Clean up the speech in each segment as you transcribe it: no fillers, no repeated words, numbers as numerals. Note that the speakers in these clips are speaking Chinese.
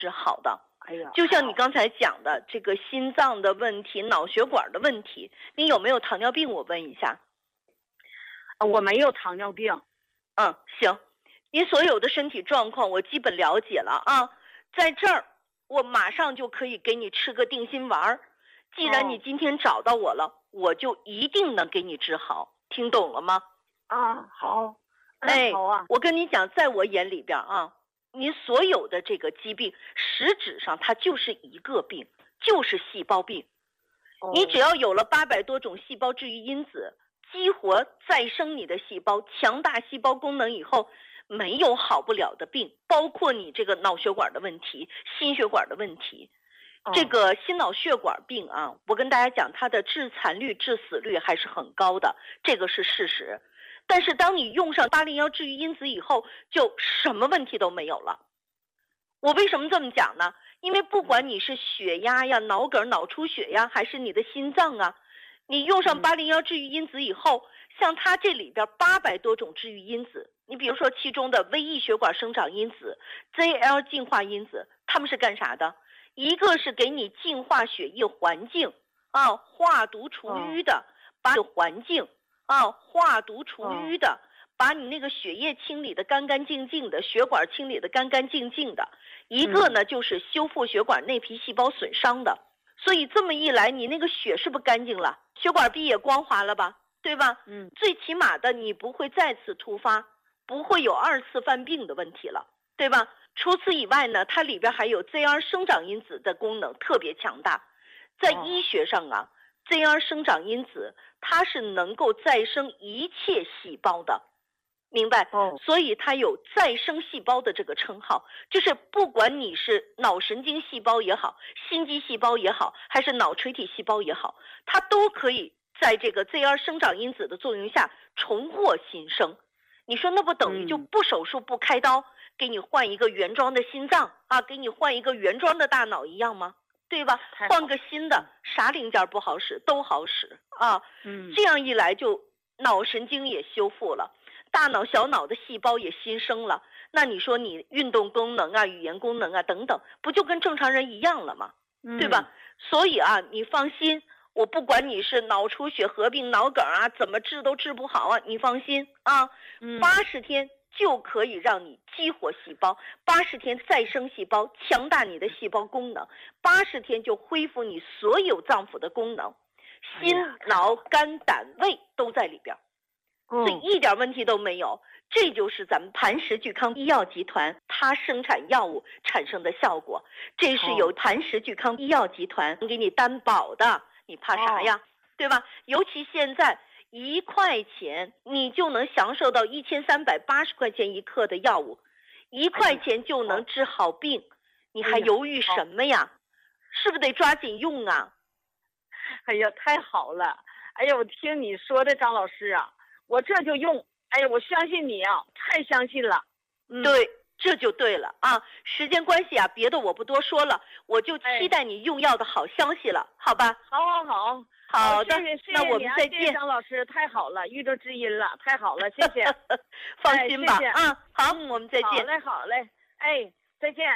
是好的。 哎呀， 就像你刚才讲的这个心脏的问题、脑血管的问题，你有没有糖尿病？我问一下。 我没有糖尿病。 行，你所有的身体状况我基本了解了啊，在这儿我马上就可以给你吃个定心丸。既然你今天找到我了，我就一定能给你治好，听懂了吗？ 好。好啊。 我跟你讲，在我眼里边啊，你所有的这个疾病，实质上它就是一个病，就是细胞病。你只要有了800多种细胞治愈因子，激活再生你的细胞，强大细胞功能以后，没有好不了的病，包括你这个脑血管的问题、心血管的问题。这个心脑血管病啊，我跟大家讲，它的致残率、致死率还是很高的，这个是事实。但是当你用上801治愈因子以后，就什么问题都没有了。我为什么这么讲呢？因为不管你是血压呀、脑梗、脑出血呀，还是你的心脏啊，你用上801治愈因子以后，像它这里边800多种治愈因子，你比如说其中的微异血管生长因子、ZL 净化因子，它们是干啥的？一个是给你净化血液环境啊，化毒除瘀的，把环境化毒除瘀的，把你那个血液清理的干干净净的，血管清理的干干净净的。一个呢就是修复血管内皮细胞损伤的。所以这么一来，你那个血是不是干净了？血管壁也光滑了吧，对吧？最起码的你不会再次突发，不会有2次犯病的问题了，对吧？除此以外呢，它里边还有 ZR 生长因子的功能特别强大。在医学上啊，ZR 生长因子它是能够再生一切细胞的，明白？所以它有再生细胞的这个称号，就是不管你是脑神经细胞也好，心肌细胞也好，还是脑垂体细胞也好，它都可以在这个 ZR 生长因子的作用下重获新生。你说那不等于就不手术不开刀，给你换一个原装的心脏啊，给你换一个原装的大脑一样吗？对吧？换个新的，啥零件不好使都好使啊。这样一来就脑神经也修复了，大脑小脑的细胞也新生了，那你说你运动功能啊、语言功能啊等等，不就跟正常人一样了吗？对吧？所以啊，你放心，我不管你是脑出血合并脑梗啊，怎么治都治不好啊，你放心啊。80天就可以让你激活细胞，80天再生细胞，强大你的细胞功能，80天就恢复你所有脏腑的功能，心、脑、肝、胆、胃都在里边，所以一点问题都没有。这就是咱们磐石聚康医药集团它生产药物产生的效果，这是由磐石聚康医药集团给你担保的，你怕啥呀？对吧？尤其现在1块钱你就能享受到1380块钱一克的药物，1块钱就能治好病，你还犹豫什么呀？是不是得抓紧用啊？ 哎呀，太好了！哎呀，我听你说的张老师啊，我这就用。哎呀，我相信你啊，太相信了。 对，这就对了啊。时间关系啊，别的我不多说了，我就期待你用药的好消息了，好吧？好的， 谢谢那我们再见。 谢谢张老师，太好了，遇到知音了，太好了，谢谢。 放心吧，好，我们再见。 好嘞，再见，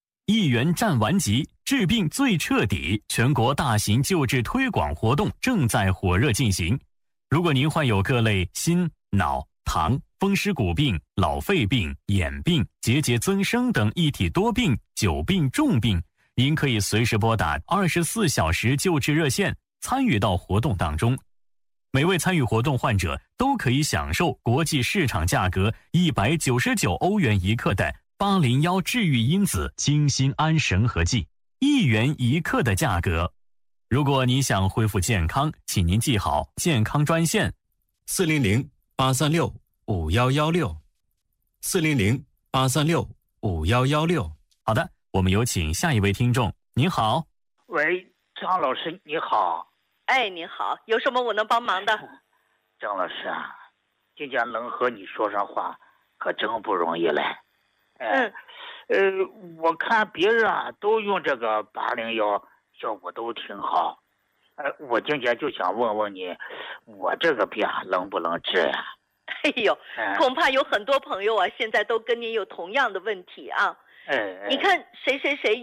1元战完级，治病最彻底，全国大型救治推广活动正在火热进行。如果您患有各类心、脑、糖、风湿骨病、老肺病、眼病、结节增生等一体多病、久病重病，您可以随时拨打24小时救治热线，参与到活动当中。每位参与活动患者都可以享受国际市场价格199欧元一克的801治愈因子精心安神合剂，1元一克的价格。如果你想恢复健康，请您记好健康专线400-836-5116 400-836-5116。好的，我们有请下一位听众。您好。 喂，张老师你好。 你好，有什么我能帮忙的？ 张老师啊，今天能和你说上话可真不容易嘞。我看别人啊都用这个801，效果都挺好。我今天就想问问你，我这个病能不能治呀？ 恐怕有很多朋友啊，现在都跟您有同样的问题啊。 哎， 你看谁谁谁